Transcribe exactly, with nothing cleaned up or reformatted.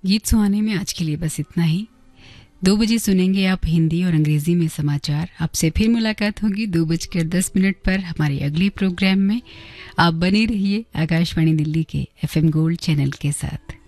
गीत सुहाने में आज के लिए बस इतना ही। दो बजे सुनेंगे आप हिंदी और अंग्रेजी में समाचार। आपसे फिर मुलाकात होगी दो बजकर दस मिनट पर हमारे अगले प्रोग्राम में। आप बने रहिए आकाशवाणी दिल्ली के एफएम गोल्ड चैनल के साथ।